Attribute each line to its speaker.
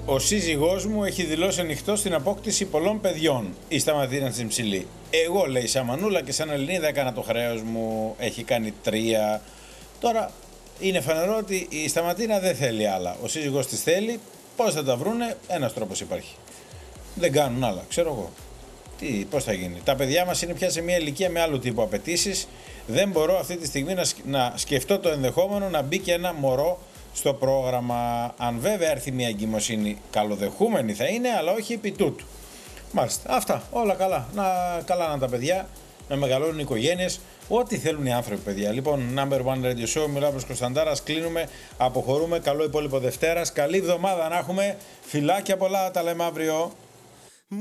Speaker 1: Ο σύζυγός μου έχει δηλώσει ανοιχτό στην απόκτηση πολλών παιδιών. Η Σταματίνα στην ψηλή. Εγώ, λέει, σαν Μανούλα και σαν Ελληνίδα έκανα το χρέος μου. Έχει κάνει 3. Τώρα είναι φανερό ότι η Σταματίνα δεν θέλει άλλα. Ο σύζυγός της θέλει. Πώς θα τα βρούνε, ένας τρόπος υπάρχει. Δεν κάνουν άλλα, ξέρω εγώ. Πώς θα γίνει. Τα παιδιά μας είναι πια σε μια ηλικία με άλλου τύπου απαιτήσεις. Δεν μπορώ αυτή τη στιγμή να σκεφτώ το ενδεχόμενο να μπει και ένα μωρό στο πρόγραμμα. Αν βέβαια έρθει μια εγκυμοσύνη, καλοδεχούμενη θα είναι, αλλά όχι επί τούτου. Μάλιστα. Αυτά. Όλα καλά. Καλά να τα παιδιά, να μεγαλώνουν οι οικογένειες. Ό,τι θέλουν οι άνθρωποι, παιδιά. Λοιπόν, Number One Radio Show, μιλάω προς Κωνσταντάρας. Κλείνουμε, αποχωρούμε. Καλό υπόλοιπο Δευτέρας. Καλή εβδομάδα να έχουμε. Φιλάκια πολλά, τα λέμε αύριο.